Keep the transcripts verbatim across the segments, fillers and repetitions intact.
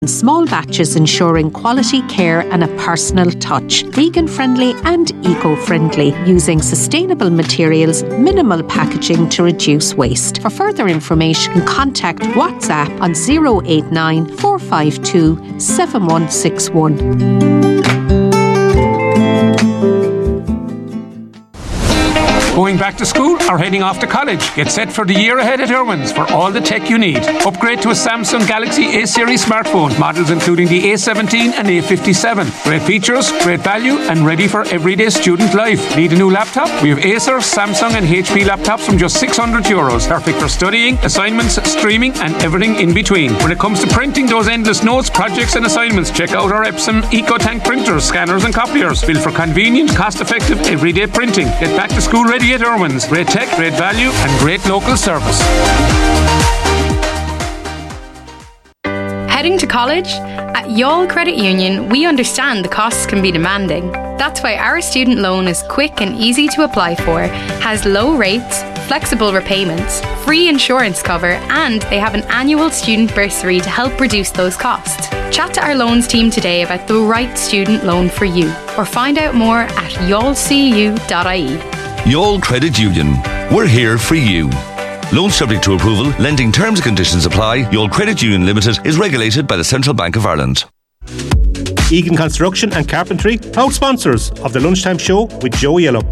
in small batches, ensuring quality care and a personal touch. Vegan-friendly and eco-friendly, using sustainable materials, minimal packaging to reduce waste. For further information, contact WhatsApp on zero eight nine, four five two, seven one six one. Going back to school or heading off to college? Get set for the year ahead at Irwin's for all the tech you need. Upgrade to a Samsung Galaxy A series smartphone, models including the A seventeen and A fifty-seven. Great features, great value, and ready for everyday student life. Need a new laptop? We have Acer, Samsung and H P laptops from just six hundred euros. Perfect for studying, assignments, streaming and everything in between. When it comes to printing those endless notes, projects and assignments, check out our Epson EcoTank printers, scanners and copiers. Built for convenient, cost-effective, everyday printing. Get back to school ready at Irwin's. Great tech, great value and great local service. Heading to college? At Youghal Credit Union, we understand the costs can be demanding. That's why our student loan is quick and easy to apply for, has low rates, flexible repayments, free insurance cover, and they have an annual student bursary to help reduce those costs. Chat to our loans team today about the right student loan for you, or find out more at youghal c u dot i e. Youghal Credit Union. We're here for you. Loans subject to approval. Lending terms and conditions apply. Youghal Credit Union Limited is regulated by the Central Bank of Ireland. Egan Construction and Carpentry, proud sponsors of the Lunchtime Show with Joe Yellow.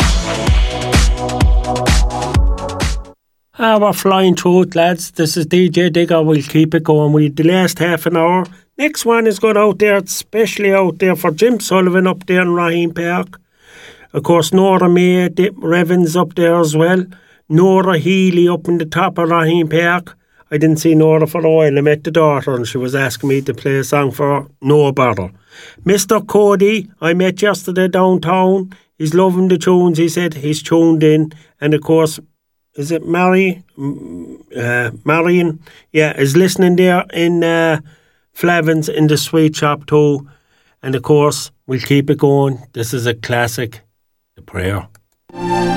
Ah, we're flying through it, lads. This is D J Digger. We'll keep it going. We the last half an hour. Next one is going out there, especially out there for Jim Sullivan up there in Raheen Park. Of course, Nora May, Revens up there as well. Nora Healy up in the top of Raheen Park. I didn't see Nora for a while. I met the daughter and she was asking me to play a song for her. No bother. Mister Cody, I met yesterday downtown. He's loving the tunes. He said he's tuned in. And of course, is it Mary? Uh, Marion? Yeah, is listening there in uh, Flavin's in the sweet shop too. And of course, we'll keep it going. This is a classic. The prayer.